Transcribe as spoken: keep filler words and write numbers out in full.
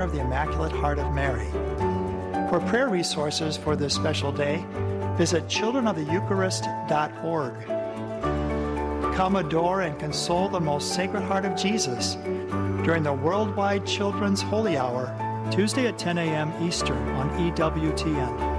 of the Immaculate Heart of Mary. For prayer resources for this special day, visit children of the eucharist dot org. Come adore and console the most Sacred Heart of Jesus during the Worldwide Children's Holy Hour, Tuesday at ten a.m. Eastern on E W T N.